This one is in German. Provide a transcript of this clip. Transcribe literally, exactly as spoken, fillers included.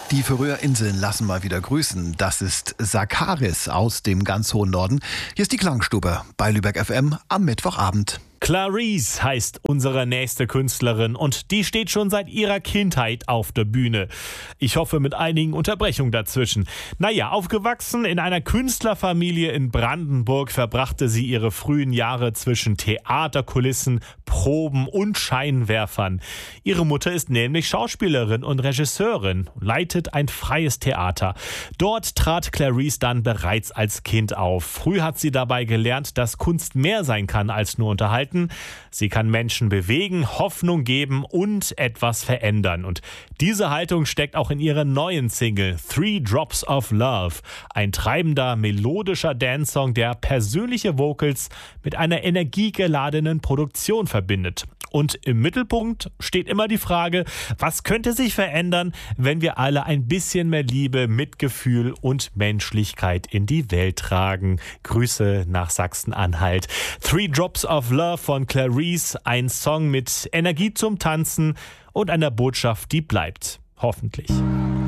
Die Färöerinseln lassen mal wieder grüßen. Das ist Sakaris aus dem ganz hohen Norden. Hier ist die Klangstube bei Lübeck F M am Mittwochabend. Clarice heißt unsere nächste Künstlerin und die steht schon seit ihrer Kindheit auf der Bühne. Ich hoffe mit einigen Unterbrechungen dazwischen. Naja, aufgewachsen in einer Künstlerfamilie in Brandenburg verbrachte sie ihre frühen Jahre zwischen Theaterkulissen, Proben und Scheinwerfern. Ihre Mutter ist nämlich Schauspielerin und Regisseurin und leitet ein freies Theater. Dort trat Clarice dann bereits als Kind auf. Früh hat sie dabei gelernt, dass Kunst mehr sein kann als nur unterhalten. Sie kann Menschen bewegen, Hoffnung geben und etwas verändern. Und diese Haltung steckt auch in ihrer neuen Single Three Drops of Love. Ein treibender, melodischer Dance-Song, der persönliche Vocals mit einer energiegeladenen Produktion verbindet. Und im Mittelpunkt steht immer die Frage, was könnte sich verändern, wenn wir alle ein bisschen mehr Liebe, Mitgefühl und Menschlichkeit in die Welt tragen. Grüße nach Sachsen-Anhalt. Three Drops of Love von Clarice, ein Song mit Energie zum Tanzen und einer Botschaft, die bleibt. Hoffentlich.